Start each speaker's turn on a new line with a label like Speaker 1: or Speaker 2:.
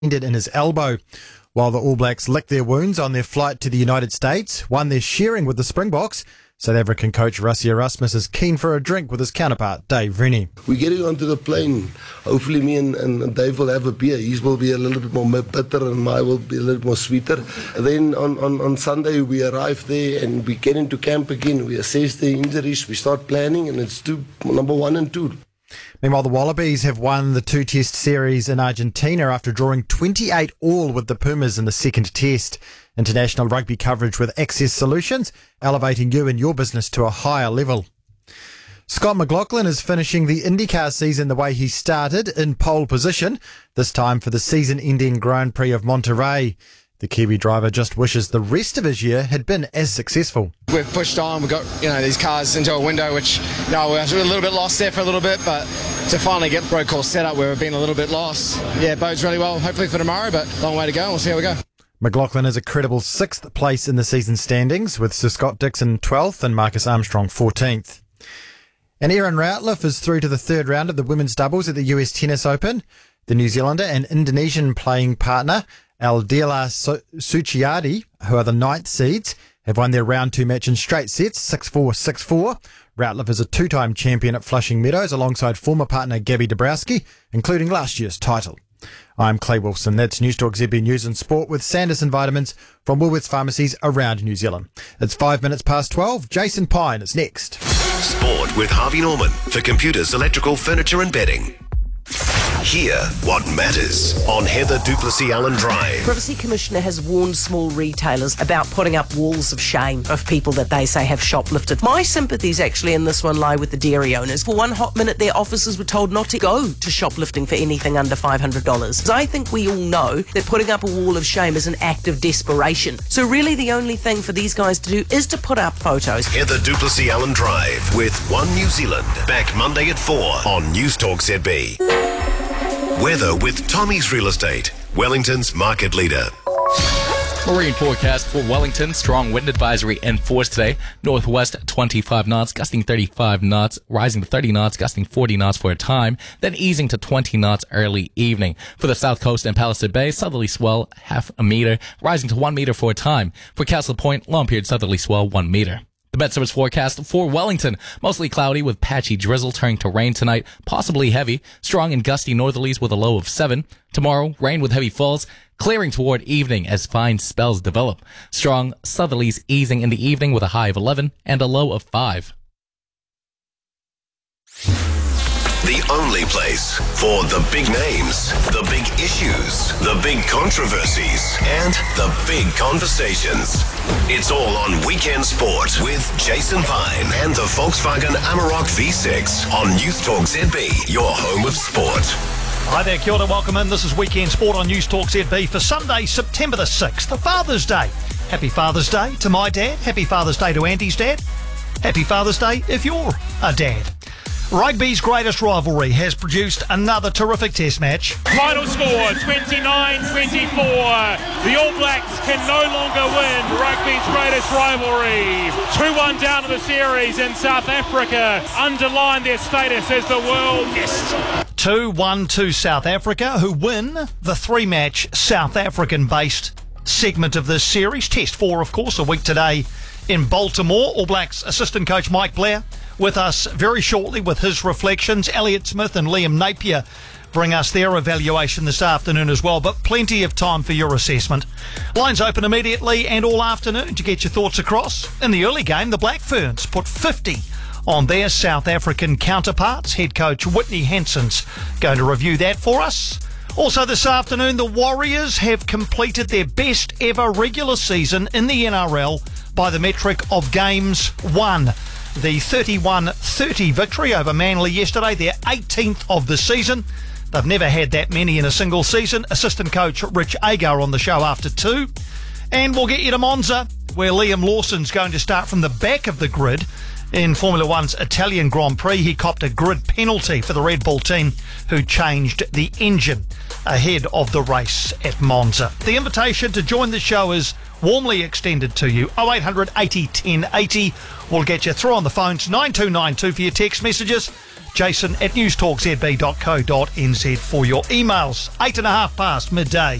Speaker 1: ended in his elbow. While the All Blacks licked their wounds on their flight to the United States, one they're sharing with the Springboks, South African coach Rassie Erasmus is keen for a drink with his counterpart, Dave Rennie.
Speaker 2: We're getting onto the plane. Hopefully me and Dave will have a beer. His will be a little bit more bitter and mine will be a little more sweeter. Then on Sunday we arrive there and we get into camp again. We assess the injuries, we start planning, and it's number 1 and 2.
Speaker 1: Meanwhile, the Wallabies have won the 2-test series in Argentina after drawing 28-all with the Pumas in the second test. International rugby coverage with Access Solutions, elevating you and your business to a higher level. Scott McLaughlin is finishing the IndyCar season the way he started, in pole position, this time for the season-ending Grand Prix of Monterey. The Kiwi driver just wishes the rest of his year had been as successful.
Speaker 3: We've pushed on, we've got these cars into a window which we were a little bit lost there for a little bit, but to finally get road course set up where we've been a little bit lost, it bodes really well, hopefully for tomorrow, but long way to go, and we'll see how we go.
Speaker 1: McLaughlin is a credible 6th place in the season standings, with Sir Scott Dixon 12th and Marcus Armstrong 14th. And Erin Routliffe is through to the third round of the women's doubles at the US Tennis Open. The New Zealander and Indonesian playing partner Aldila Suciardi, who are the 9th seeds, have won their round 2 match in straight sets, 6-4, 6-4. Routliffe is a 2-time champion at Flushing Meadows alongside former partner Gabby Dabrowski, including last year's title. I'm Clay Wilson. That's News Talk ZB News and Sport with Sanderson Vitamins from Woolworths pharmacies around New Zealand. It's 5 minutes past 12. Jason Pine is next.
Speaker 4: Sport with Harvey Norman for computers, electrical, furniture and bedding. Hear what matters on Heather Duplessis Allen Drive.
Speaker 5: Privacy Commissioner has warned small retailers about putting up walls of shame of people that they say have shoplifted. My sympathies actually in this one lie with the dairy owners. For one hot minute, their officers were told not to go to shoplifting for anything under $500. I think we all know that putting up a wall of shame is an act of desperation. So really the only thing for these guys to do is to put up photos.
Speaker 4: Heather Duplessis Allen Drive with One New Zealand. Back Monday at 4 on News Talk ZB. Weather with Tommy's Real Estate, Wellington's market leader.
Speaker 6: Marine forecast for Wellington. Strong wind advisory in force today. Northwest 25 knots, gusting 35 knots, rising to 30 knots, gusting 40 knots for a time, then easing to 20 knots early evening. For the south coast and Palisade Bay, southerly swell half a meter, rising to 1 meter for a time. For Castle Point, long period southerly swell 1 meter. The Met Service forecast for Wellington, mostly cloudy with patchy drizzle turning to rain tonight, possibly heavy, strong and gusty northerlies with a low of 7. Tomorrow, rain with heavy falls, clearing toward evening as fine spells develop. Strong southerlies easing in the evening with a high of 11 and a low of 5.
Speaker 4: The only place for the big names, the big issues, the big controversies, and the big conversations. It's all on Weekend Sport with Jason Pine and the Volkswagen Amarok V6 on News Talk ZB, your home of sport.
Speaker 7: Hi there, kia ora, welcome in. This is Weekend Sport on News Talk ZB for Sunday, September the 6th, the Father's Day. Happy Father's Day to my dad. Happy Father's Day to Andy's dad. Happy Father's Day if you're a dad. Rugby's greatest rivalry has produced another terrific test match.
Speaker 8: Final score, 29-24. The All Blacks can no longer win rugby's greatest rivalry. 2-1 down in the series, and South Africa underline their status as the world guest.
Speaker 7: 2-1 to South Africa, who win the 3-match South African-based segment of this series. Test 4, of course, a week today in Baltimore. All Blacks assistant coach Mike Blair with us very shortly with his reflections. Elliot Smith and Liam Napier bring us their evaluation this afternoon as well, but plenty of time for your assessment. Lines open immediately and all afternoon to get your thoughts across. In the early game, the Black Ferns put 50 on their South African counterparts. Head coach Whitney Hanson's going to review that for us. Also this afternoon, the Warriors have completed their best ever regular season in the NRL by the metric of games won. The 31-30 victory over Manly yesterday, their 18th of the season. They've never had that many in a single season. Assistant coach Rich Agar on the show after 2. And we'll get you to Monza, where Liam Lawson's going to start from the back of the grid In Formula One's Italian Grand Prix, he copped a grid penalty for the Red Bull team who changed the engine ahead of the race at Monza. The invitation to join the show is warmly extended to you. 0800 80 10 80 will get you through on the phones. 9292 for your text messages. Jason at newstalkzb.co.nz for your emails. 8.5 past midday.